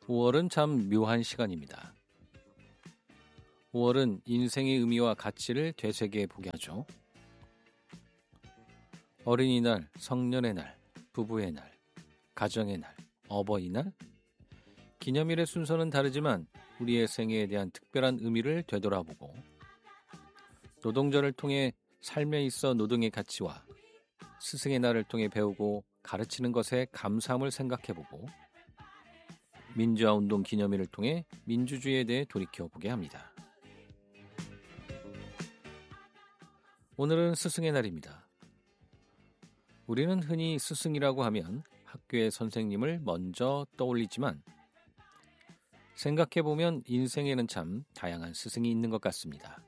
5월은 참 묘한 시간입니다. 5월은 인생의 의미와 가치를 되새겨 보게 하죠. 어린이날, 성년의 날, 부부의 날, 가정의 날, 어버이날, 기념일의 순서는 다르지만 우리의 생애에 대한 특별한 의미를 되돌아보고 노동절을 통해 삶에 있어 노동의 가치와 스승의 날을 통해 배우고 가르치는 것에 감사함을 생각해보고 민주화운동 기념일을 통해 민주주의에 대해 돌이켜보게 합니다. 오늘은 스승의 날입니다. 우리는 흔히 스승이라고 하면 학교의 선생님을 먼저 떠올리지만 생각해보면 인생에는 참 다양한 스승이 있는 것 같습니다.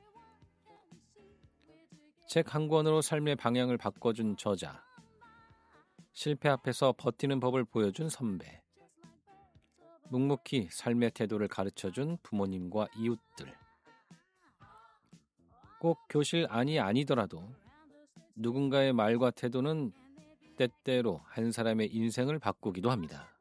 책 한 권으로 삶의 방향을 바꿔준 저자, 실패 앞에서 버티는 법을 보여준 선배, 묵묵히 삶의 태도를 가르쳐준 부모님과 이웃들, 꼭 교실 안이 아니더라도 누군가의 말과 태도는 때때로 한 사람의 인생을 바꾸기도 합니다.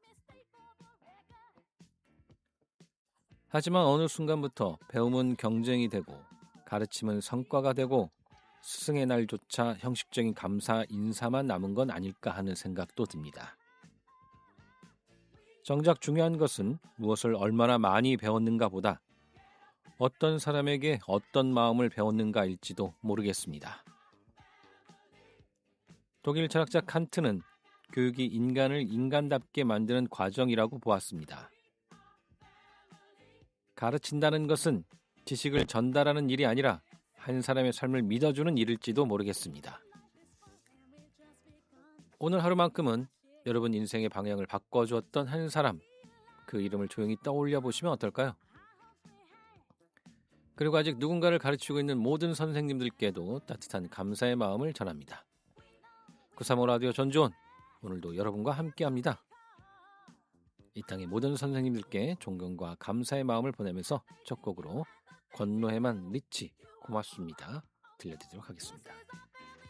하지만 어느 순간부터 배움은 경쟁이 되고 가르침은 성과가 되고 스승의 날조차 형식적인 감사 인사만 남은 건 아닐까 하는 생각도 듭니다. 정작 중요한 것은 무엇을 얼마나 많이 배웠는가 보다 어떤 사람에게 어떤 마음을 배웠는가일지도 모르겠습니다. 독일 철학자 칸트는 교육이 인간을 인간답게 만드는 과정이라고 보았습니다. 가르친다는 것은 지식을 전달하는 일이 아니라 한 사람의 삶을 믿어주는 일일지도 모르겠습니다. 오늘 하루만큼은 여러분 인생의 방향을 바꿔주었던 한 사람, 그 이름을 조용히 떠올려 보시면 어떨까요? 그리고 아직 누군가를 가르치고 있는 모든 선생님들께도 따뜻한 감사의 마음을 전합니다. 935 라디오 전주원, 오늘도 여러분과 함께합니다. 이 땅의 모든 선생님들께 존경과 감사의 마음을 보내면서 첫 곡으로 권노해만 리치 고맙습니다 들려드리도록 하겠습니다.